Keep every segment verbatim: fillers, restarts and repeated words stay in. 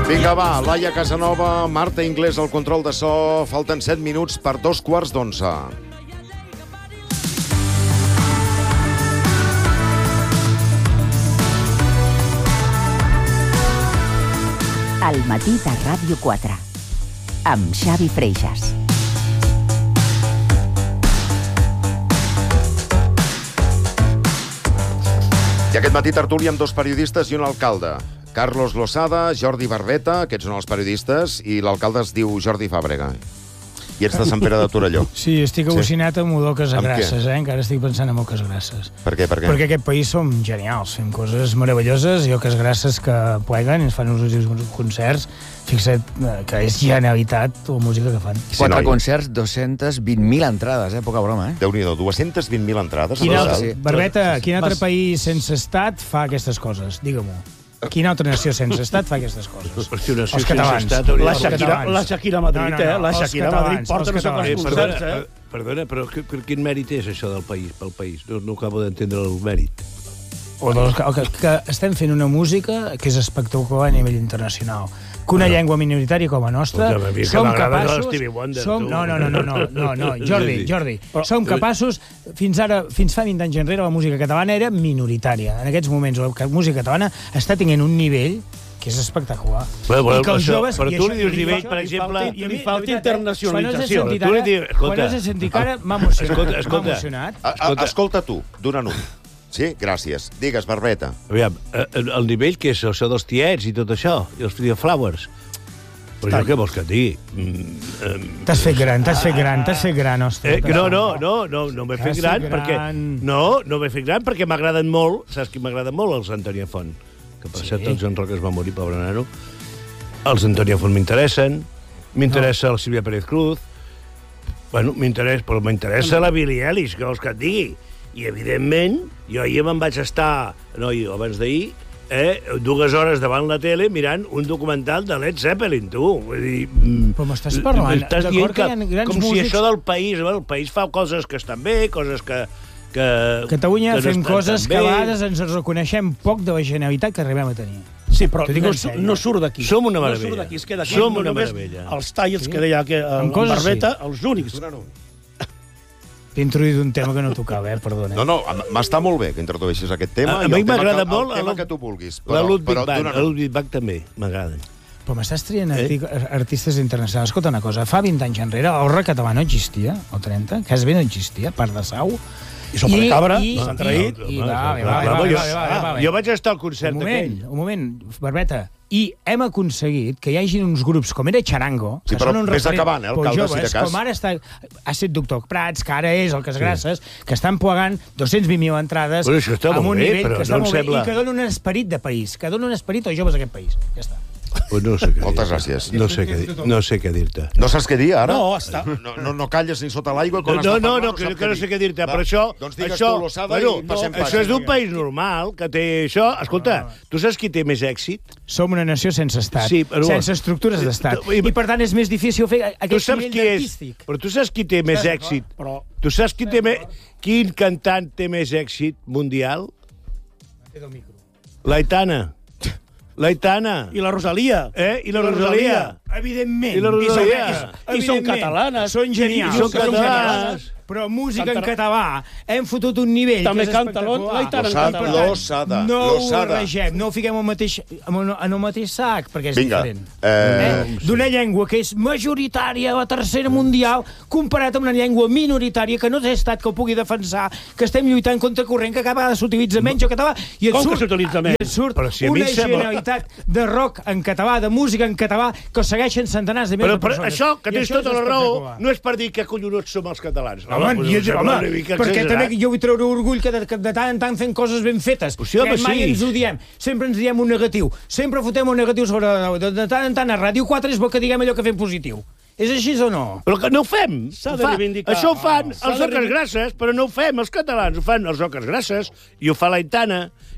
Vinga, va, Laia Casanova, Marta Inglés al control de so. Falten set minuts per dos quarts d'onze. Al matí de Ràdio quatre, amb Xavi Freixas. I aquest matí tertúlia amb dos periodistes i un alcalde. Carlos Losada, Jordi Barbeta, aquests són els periodistes, i l'alcalde es diu Jordi Fàbrega. I ets de Sant Pere de Torelló. Sí, estic al·lucinat sí. amb Oques a Grasses, eh? Encara estic pensant en Oques Grasses. Per què, per què? Perquè aquest país som genials, fem coses meravelloses i Oques Grasses que pleguen i ens fan uns concerts. Fixa't que és genialitat la música que fan. Quatre concerts, dos-centes vint mil entrades, eh? Poca broma, eh? Déu-n'hi-do, dues-centes vint mil entrades. Quin altre, Barbeta, quin altre país sense estat fa aquestes coses? Digue-m'ho. Quina altra nació sense estat fa aquestes coses? Els catalans. La Shakira, la Shakira Madrid, no, no, no. eh? La Shakira Madrid porta no sé quants concerts, eh? Perdona, però per quin mèrit és això del país, pel país? No, no acabo d'entendre el mèrit. O dels, que, que estem fent una música que és espectacular a nivell internacional. Que una no. llengua minoritària com a nostra Escolta, som capaços... Wonder, som, no, no, no, no, no, no, no, Jordi, Jordi, però, som capaços... Fins ara, fins fa vint anys enrere, la música catalana era minoritària. En aquests moments, la música catalana està tenint un nivell que és espectacular. Bueno, bueno, I que els això, joves... però tu li dius nivell, per exemple... I li falta internacionalització. Quan has de sentir que ara m'ha emocionat. Escolta, escolta. Escolta tu, dona'm un. Sí, gràcies. Digues, Barbeta. Aviam, el, el nivell que és això dels tiets i tot això, i els Frida Flowers. Però jo què vols que et digui? Mm, t'has fet gran, t'has fet gran, t'has fet gran, ostres. Eh, no, no, no, no, no m'he fet gran, gran perquè... No, no m'he fet gran perquè m'agraden molt, saps qui m'agrada molt? Els Antònia Font. Que per cert, el Joan Roca es va morir, pobre nano. Els Antònia Font m'interessen, m'interessa no. el Sílvia Pérez Cruz, bueno, m'interessa, però m'interessa la Billie Eilish, què vols que et digui? I, evidentment, jo ahir me'n vaig estar, no, jo, abans d'ahir, eh, dues hores davant la tele mirant un documental de Led Zeppelin, tu. Vull dir... Però m'estàs parlant, estàs dient que, que grans com músics... si això del país, el país fa coses que estan bé, coses que... que Catalunya que fem no coses que a vegades ens reconeixem poc de la Generalitat que arribem a tenir. Sí, però no, no surt d'aquí. Som una meravella. No surt d'aquí, es queda aquí. Som no una meravella. Els talls sí. que deia que en Barbeta, sí. els únics. T'he introduït un tema que no tocava, eh? Perdona. No, no, m'està molt bé que introdueixis aquest tema. A, a mi m'agrada molt el tema que tu vulguis. La Ludwig Band, la Ludwig Band també m'agraden. Però m'estàs triant eh? artistes internacionals. Escolta una cosa, fa vint anys enrere el rock català no existia, o trenta, quasi bé no existia, part de Sau. I Sopa de Cabra, s'han traït. Jo vaig estar al concert aquell. Un moment, Barbeta. I hem aconseguit que hi hagi uns grups com era Charango, que sí, però són uns referents acabant, eh, per joves, si com ara està, ha estat Doctor Prats, que ara és el Cas Grasses, sí. que estan plegant dos-cents vint mil entrades amb un bé, nivell que està no molt bé, sembla... i que dona un esperit de país, que dona un esperit als joves d'aquest país. Ja està. Pues no sé què Moltes gràcies. No sé què, no sé què dir-te. No saps què dir, ara? No, està... No, no, no calles ni sota l'aigua quan no, està no, parlant, no, que, que no sé què dir-te, però això... Doncs digues això, tu, Losada, bueno, i passem no, això és d'un país normal, que té això... Escolta, tu saps qui té més èxit? Som una nació sense estat, sí, però... sense estructures d'estat, i per tant és més difícil fer aquest nivell artístic. Però tu saps qui té més èxit? Però... Tu saps qui té més... Quin cantant té més èxit mundial? L'Aitana. L'Aitana. I la Rosalia. Eh? I la, I la Rosalia. Rosalia. Evidentment. I la Rosalia. I, i, i són catalanes. Són genials. I són catalanes. Però música en català hem fotut un nivell també que és canta espectacular. Losada, Losada. No ho Losada. barregem, no ho fiquem al mateix, en el mateix sac, perquè és Vinga. diferent. Eh... Eh? D'una llengua que és majoritària a la tercera mundial, comparat amb una llengua minoritària que no té estat que ho pugui defensar, que estem lluitant contra corrent, que cada vegada s'utilitza menys el català, i et Com surt, que s'utilitza menys? i et surt si una sembla... generalitat de rock en català, de música en català, que segueixen centenars de milers però, de persones. Però això, que tens tota la raó, no és per dir que collonuts som els catalans. Home, home, jo, home perquè també jo vull treure orgull que de, que de tant en tant fem coses ben fetes. Pues sí, home, que mai sí. ens ho diem. Sempre ens diem un negatiu. Sempre fotem un negatiu sobre... De, de tant en tant a Ràdio quatre és bo que diguem allò que fem positiu. És així o no? Però que no ho fem. S'ha de reivindicar. Això ho fan ah, els Oques Grasses, però no ho fem els catalans. Ho fan els Oques Grasses, i ho fa l'Aitana,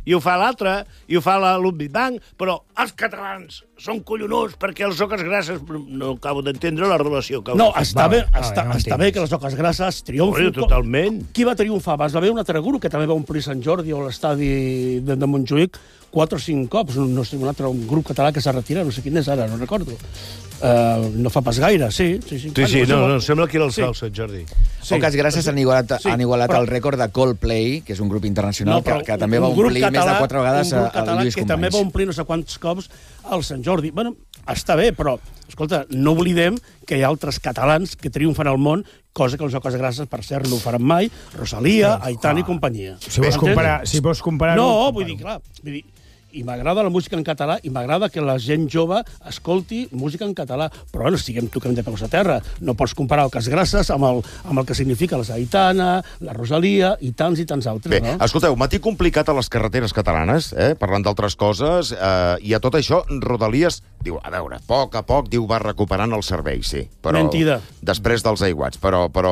i ho fa l'altre, i ho fa la Ludwig Bank, però els catalans són collonuts perquè els oques grasses... No acabo d'entendre la relació. Que no, està bé, va, està, va, no està bé que les oques grasses triomfin. Oi, totalment. Qui va triomfar? Va haver un altre grup que també va omplir Sant Jordi o l'estadi de, de Montjuïc quatre o cinc cops. No sé, un altre un grup català que s'ha retirat, no sé quin és ara, no recordo. Uh, no fa pas gaire, sí. Sí, sí, sí, sí no, no, sembla que era el sí. Sal, Sant Jordi. Sí. Oques grasses han igualat, sí, han igualat però... el rècord de Coldplay, que és un grup internacional no, que, que també va omplir català, més de quatre vegades a, a Lluís Companys. Que també va omplir no sé quants cops al Sant Jordi. Bueno, està bé, però, escolta, no oblidem que hi ha altres catalans que triomfen al món, cosa que les oques grasses, per cert, no ho faran mai, Rosalia, sí, Aitana i companyia. Si vols comparar... Si vols comparar no, vull dir, clar, vull dir, i m'agrada la música en català, i m'agrada que la gent jove escolti música en català. Però, bueno, estiguem toquem de peus a terra. No pots comparar Oques Grasses amb el, amb el que significa la Aitana, la Rosalia i tants i tants altres, Bé, no? Escolteu, matí complicat a les carreteres catalanes, eh? Parlant d'altres coses, eh, i a tot això, Rodalies, diu, a veure, a poc a poc, diu, va recuperant el servei, sí. Però, mentida. Després dels aiguats, però... però...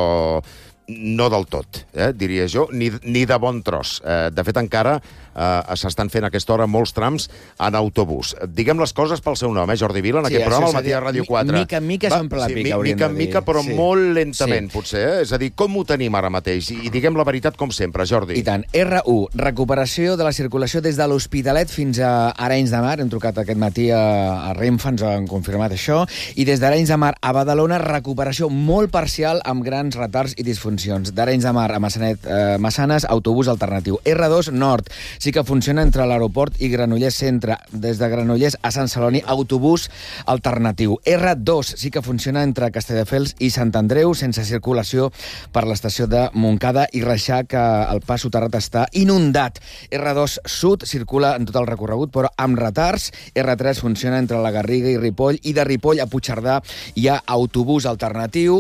no del tot, eh, diria jo, ni, ni de bon tros. Eh, de fet, encara eh, s'estan fent a aquesta hora molts trams en autobús. Diguem les coses pel seu nom, eh, Jordi Vila, en sí, aquest programa, al matí a Ràdio quatre. Mica en mica s'omple la pica, sí, hauríem mica en mica, però sí. molt lentament, sí. potser. Eh? És a dir, com ho tenim ara mateix? I, I diguem la veritat com sempre, Jordi. I tant. R u, recuperació de la circulació des de l'Hospitalet fins a Arenys de Mar. Hem trucat aquest matí a, a Renfe, ens han confirmat això. I des d'Arenys de Mar a Badalona, recuperació molt parcial amb grans retards i disfuncions. D'Arenys de Mar a Massanet, eh, Massanes, autobús alternatiu. R dos Nord, sí que funciona entre l'aeroport i Granollers Centre. Des de Granollers a Sant Celoni, autobús alternatiu. R dos sí que funciona entre Castelldefels i Sant Andreu, sense circulació per l'estació de Montcada i Reixac, que el pas soterrat està inundat. R dos Sud circula en tot el recorregut, però amb retards. R tres funciona entre la Garriga i Ripoll, i de Ripoll a Puigcerdà hi ha autobús alternatiu.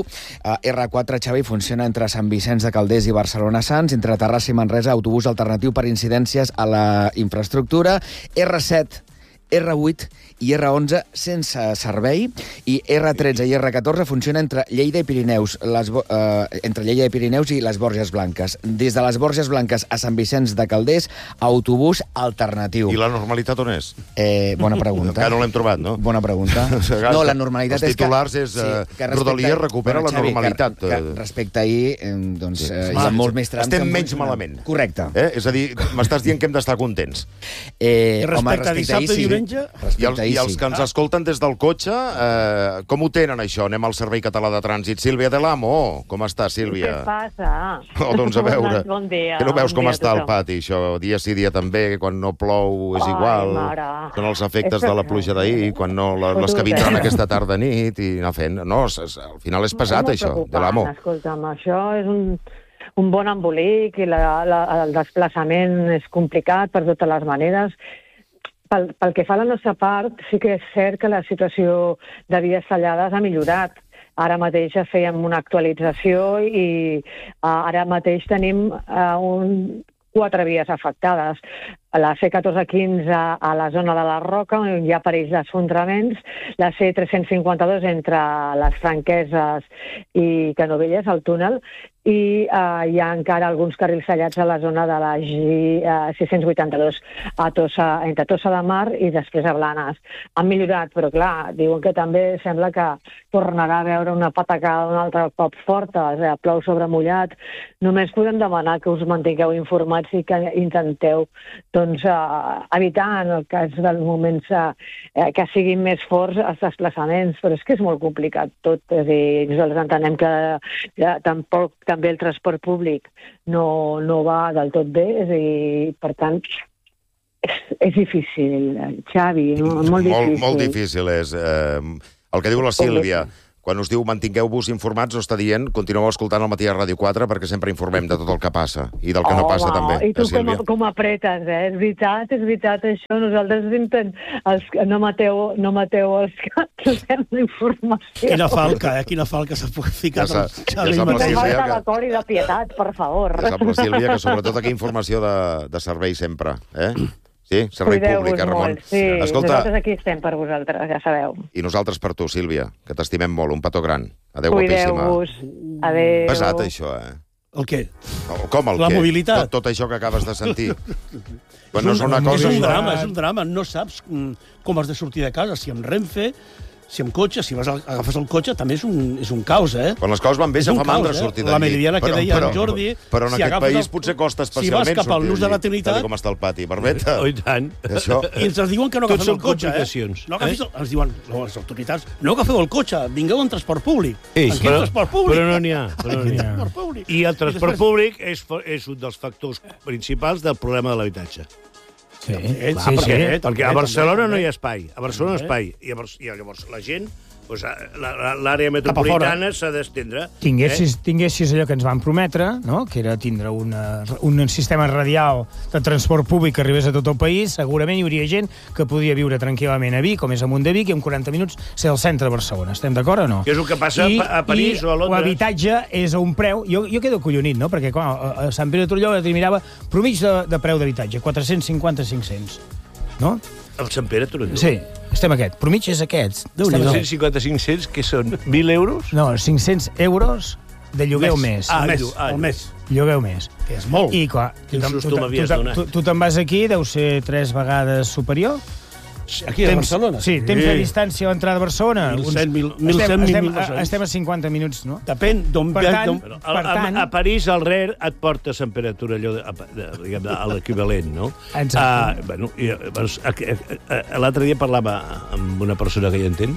R quatre, Xavi, funciona entre Sant Vicenç de Calders i Barcelona-Sants, entre Terrassa i Manresa, autobús alternatiu per incidències a la infraestructura. R set, R vuit i R onze sense servei, i R tretze i R catorze funciona entre Lleida i Pirineus, les, eh, entre Lleida i Pirineus i les Borges Blanques. Des de les Borges Blanques a Sant Vicenç de Calders, autobús alternatiu. I la normalitat on és? Eh, bona pregunta. Encara no l'hem trobat, no? Bona pregunta. No, la normalitat és que... Els titulars és... Sí, que Rodalies recupera bueno, Xavi, la normalitat. Que, que respecte a ahir, eh, doncs, eh, hi ha molts més trams... Estem menys malament. Correcte. Eh? És a dir, m'estàs dient que hem d'estar contents. Eh, I respecte, home, respecte a dissabte i diumenge... I els, I els que ens escolten des del cotxe, eh, com ho tenen, això? Anem al Servei Català de Trànsit. Sílvia de l'Amo, com està, Sílvia? Què passa? Oh, doncs a veure. Bon dia. Que no veus bon com està el tothom. pati, això? Dia sí, dia també, quan no plou és Ai, igual. mare. Són els efectes de la pluja d'ahir, quan no, la, les que vindran aquesta tarda nit, i anar fent. No, al final és pesat, això, de l'Amo. Escolta'm, això és un, un bon embolic, i la, la, el desplaçament és complicat per totes les maneres. Pel, pel que fa a la nostra part, sí que és cert que la situació de vies tallades ha millorat. Ara mateix ja fèiem una actualització i uh, ara mateix tenim uh, un, quatre vies afectades. La C catorze quinze a la zona de la Roca, on hi ha perills d'esfondraments, la C tres-cents cinquanta-dos entre les Franqueses i Canovelles, al túnel, i uh, hi ha encara alguns carrils tallats a la zona de la G uh, sis-cents vuitanta-dos a Tossa, entre Tossa de Mar i després a Blanes. Han millorat, però clar, diuen que també sembla que tornarà a veure una patacada un altre cop forta, o sigui, plou sobre mullat. Només podem demanar que us mantingueu informats i que intenteu doncs, uh, evitar, en el cas dels moments, uh, que siguin més forts els desplaçaments, però és que és molt complicat tot. És a dir, nosaltres entenem que uh, tampoc també el transport públic no, no va del tot bé, és a dir, per tant, és, és difícil, Xavi, no? Molt difícil. Molt, molt difícil és. Eh, el que diu la Sílvia, quan us diu mantingueu-vos informats, us està dient continueu escoltant el matí a Ràdio quatre, perquè sempre informem de tot el que passa i del que oh, no passa, també. I tu eh, com, com apretes, eh? És veritat, és veritat, això. Nosaltres intent... els... no mateu, no mateu els que fem la informació. Quina falca, eh? Quina falca s'ha ficat. Ja ja ja sap la Sílvia, Sílvia que... d'acord i de pietat, per favor. Ja sap la Sílvia que sobretot aquí informació de, de servei sempre, eh? Sí, servei públic, eh, Ramon? Molt, sí. Escolta, nosaltres aquí estem per vosaltres, ja sabeu. I nosaltres per tu, Sílvia, que t'estimem molt, un petó gran. Adéu, guapíssima. Cuideu-vos. Adéu. Pesat, això, eh? El què? Com el La què? mobilitat. Tot, tot això que acabes de sentir. Però no és, és un, una cosa... és un drama, és un drama. No saps com has de sortir de casa, si amb Renfe, si amb cotxe, si vas a, agafes el cotxe, també és un, és un caos, eh? Quan les coses van bé, És ja un fa mandra caos, eh? sortir d'allí. La Meridiana que deia però, en Jordi... Però en si aquest agafes país el- potser costa si especialment vas cap al sortir Nus de la d'allí, Trinitat- tal com està el pati. Barbeta. Oh, i tant. Això... I ens diuen que no Tots agafem el són cotxe, eh? complicacions, No agafis, eh? el, ens diuen les autoritats, no agafeu el cotxe, vingueu en transport públic. Ei, en quin però, transport públic? però no n'hi ha. Però no n'hi ha. Transport públic. I el transport després- públic és, és un dels factors principals del problema de l'habitatge. Sí, Eh, sí, sí, sí. perquè, Perquè a també, Barcelona també. no hi ha espai. A Barcelona no hi ha espai. I llavors, i llavors la gent, doncs, la- la- l'àrea Cap a metropolitana s'ha d'estendre. Tinguessis, tinguessis allò que ens van prometre, no? Que era tindre una, un sistema radial de transport públic que arribés a tot el país, segurament hi hauria gent que podia viure tranquil·lament a Vic, com és amunt de Vic, i en quaranta minuts ser al centre de Barcelona. Estem d'acord o no? Que és el que passa I, a París i o a Londres. l'habitatge és a un preu... Jo, jo quedo collonit, no? Perquè clar, a, a Sant Pere de Torelló mirava promig de, de preu d'habitatge, quatre-cents cinquanta a cinc-cents. No? El Sant Pere Torelló. Sí, estem aquest. Promig és aquest. Estem quatre-cents aquest. cinquanta cinc-cents, que són mil euros? No, cinc-cents euros de lloguer al mes. Ah, Al mes, llo- ah, al mes. Lloguer al mes. Que és molt. I, clar, Quin te'n- susto te- m'havies te- donat. tu, tu te'n vas aquí, deu ser tres vegades superior. Aquí a Barcelona? Sí, temps de distància a l'entrada a Barcelona. mil Uns- cent, mil- estem, mil cent, estem, mil dos-cents. estem a cinquanta minuts, no? Depèn d'on Per ve- tant, d'on- Però, Per a, tant- a, a París, al R E R et porta a Sant Pere de Torelló, a, de, diguem, de, a l'equivalent, no? Exacte. Uh, bueno, i, doncs, a- a- a- l'altre dia parlava amb una persona que hi entén.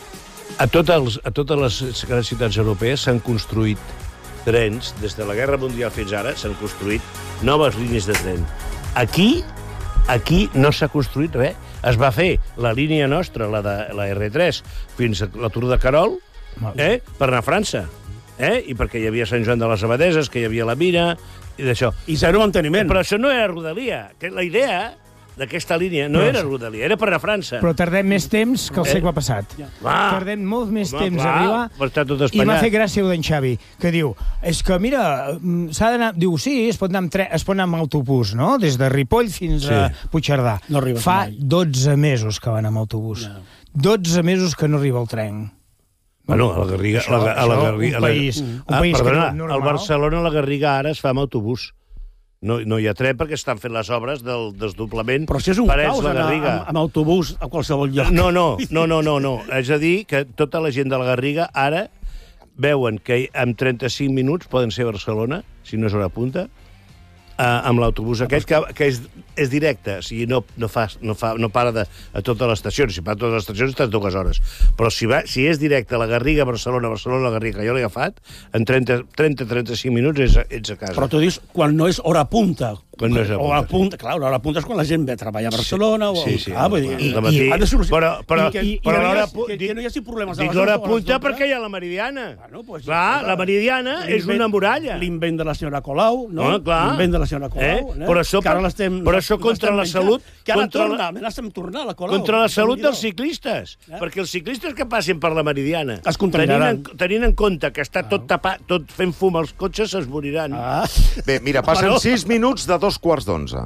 A, tot els, a totes les grans ciutats europees s'han construït trens, des de la Guerra Mundial fins ara, s'han construït noves línies de tren. Aquí, aquí no s'ha construït res. Es va fer la línia nostra, la de la R tres, fins a la Tour de Carol, eh, per anar a França. Eh? I perquè hi havia Sant Joan de les Abadeses, que hi havia la mina, i d'això. I zero manteniment. Però això no era Rodalia. Que la idea d'aquesta línia no Però era això- Rodalia, era per anar a França. Però tardem més temps que el Eh? segle passat. Clar. Tardem molt més Home, temps clar, a arribar. però està tot I m'ha espatllat. fet gràcia d'en Xavi, que diu, és que, mira, mm, s'ha d'anar... Diu, sí, es pot anar amb, tre... es pot anar amb autobús, no? Des de Ripoll fins Sí. a Puigcerdà. No arribes Fa mai. dotze mesos que van amb autobús. No. dotze mesos que no arriba el tren. Bueno, a la Garriga... Això- a la, a la això, Garriga, un país- un ah, país que perdona, no- normal. al Barcelona, a la Garriga, ara es fa amb autobús. No, no hi ha tren perquè estan fent les obres del desdoblament Però si és un Parets, caos la anar Garriga. amb, amb autobús a qualsevol lloc. No, no, no, no, no, no. És a dir, que tota la gent de la Garriga ara veuen que en trenta-cinc minuts poden ser a Barcelona, si no és hora punta, eh, amb l'autobús aquest, que, que és, és directe, o sigui, no, no, fa, no, fa, no para de, a totes les estacions. Si para a totes les estacions estàs dues hores. Però si, va, si és directe a la Garriga, Barcelona, Barcelona, la Garriga, que jo l'he agafat, en trenta a trenta-cinc minuts ets, a- ets a casa. Però tu dius quan no és hora punta. Quan no és hora hora punta. punta. Clar, hora punta és quan la gent ve a treballar a Barcelona. O, Sí, sí, ah, vull al dir, matí. ha de solucionar. Però, però, I que, i- i, però que, no hi l'hora hagi- pu- que, que no hi hagi problemes. a Dic les l'hora onze o a les punta dotze. perquè hi ha la Meridiana. Bueno, pues, clar, escolta, la Meridiana és l'invent- una muralla. L'invent de la senyora Colau, no? No, clar. L'invent de la senyora Colau. Eh? Eh? Però això que ara per- l'estem- però això contra l'estem la menjant. salut- Que ara contra la- torna, amenacen tornar la Colau. Contra la salut dels Déu-n'hi-do. ciclistes. Eh? Perquè els ciclistes que passin per la Meridiana, Es contaminaran. tenint en, tenint en compte que està tot tapat, tot fent fum als cotxes, es moriran. Ah. Bé, mira, passen Bueno. sis minuts de dos quarts d'onze.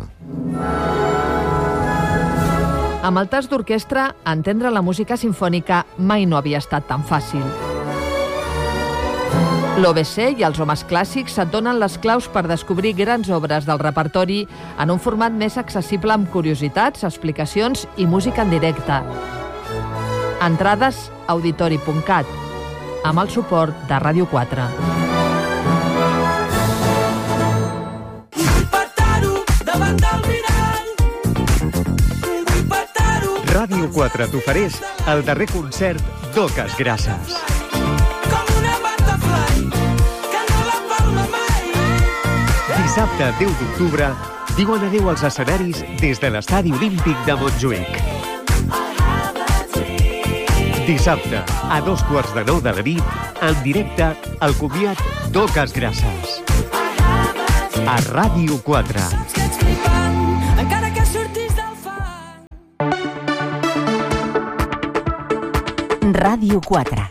Amb el tas d'orquestra, entendre la música sinfònica mai no havia estat tan fàcil. L'O B C i els homes clàssics et donen les claus per descobrir grans obres del repertori en un format més accessible amb curiositats, explicacions i música en directe. Entrades auditori punt cat, amb el suport de Ràdio quatre. Ràdio quatre t'ofereix el darrer concert d'Oques Grasses. Dissabte, deu d'octubre, diuen adéu als escenaris des de l'Estadi Olímpic de Montjuïc. Dissabte, a dos quarts de nou de la nit, en directe, el comiat d'Oques Grasses. A Ràdio quatre. Encara que sortis del fang. Ràdio quatre.